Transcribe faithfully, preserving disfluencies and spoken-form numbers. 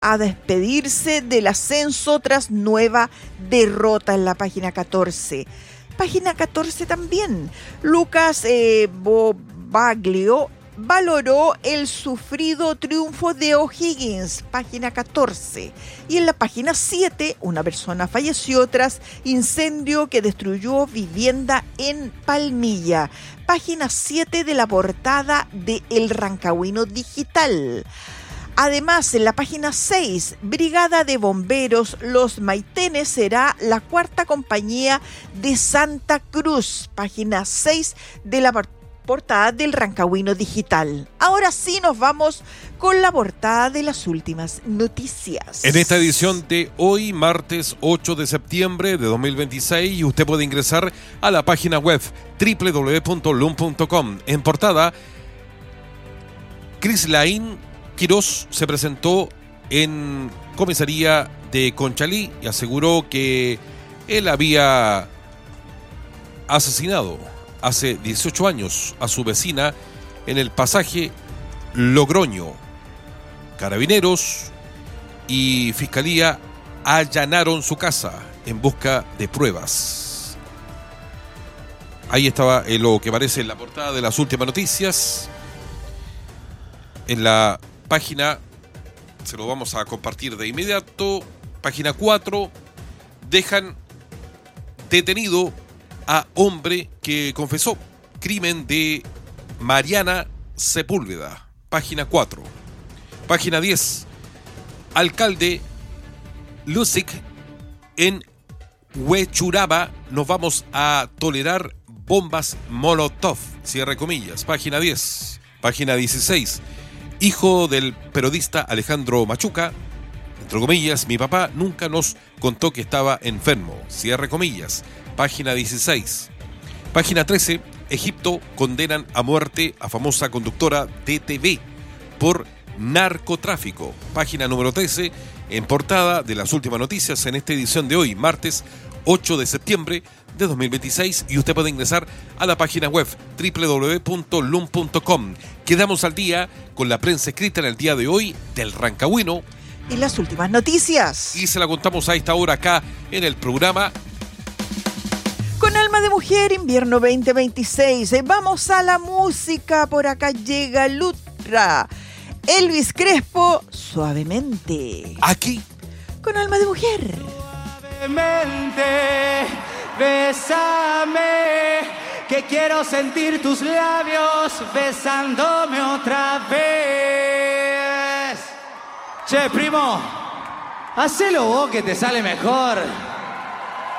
a despedirse del ascenso tras nueva derrota en la página catorce. Página catorce también. Lucas eh, Bobaglio valoró el sufrido triunfo de O'Higgins, página catorce. Y en la página siete, una persona falleció tras incendio que destruyó vivienda en Palmilla. Página siete de la portada de El Rancagüino Digital. Además, en la página seis, Brigada de Bomberos Los Maitenes será la cuarta compañía de Santa Cruz. Página seis de la portada del Rancagüino Digital. Ahora sí nos vamos con la portada de las últimas noticias. En esta edición de hoy, martes ocho de septiembre de dos mil veintiséis, usted puede ingresar a la página web doble u doble u doble u punto lum punto com. En portada, Crislain Quirós se presentó en comisaría de Conchalí y aseguró que él había asesinado hace dieciocho años a su vecina en el pasaje Logroño. Carabineros y Fiscalía allanaron su casa en busca de pruebas. Ahí estaba lo que aparece en la portada de las últimas noticias. En la página, se lo vamos a compartir de inmediato, página cuatro, dejan detenido a hombre que confesó crimen de Mariana Sepúlveda. Página cuatro. Página diez, alcalde Lusic en Huechuraba, no vamos a tolerar bombas Molotov, cierre comillas. Página diez. Página dieciséis, hijo del periodista Alejandro Machuca, entre comillas, mi papá nunca nos contó que estaba enfermo, cierre comillas. Página dieciséis. Página trece, Egipto condenan a muerte a famosa conductora de T V por narcotráfico. Página número trece, en portada de las últimas noticias en esta edición de hoy, martes ocho de septiembre de dos mil veintiséis, y usted puede ingresar a la página web doble u doble u doble u punto lum punto com. Quedamos al día con la prensa escrita en el día de hoy del Rancagüino y las últimas noticias. Y se la contamos a esta hora acá en el programa Con Alma de Mujer, invierno veinte veintiséis. Vamos a la música, por acá llega Lutra. Elvis Crespo, Suavemente. Aquí, con Alma de Mujer. Suavemente, bésame, que quiero sentir tus labios besándome otra vez. Che, primo, hacelo vos que te sale mejor.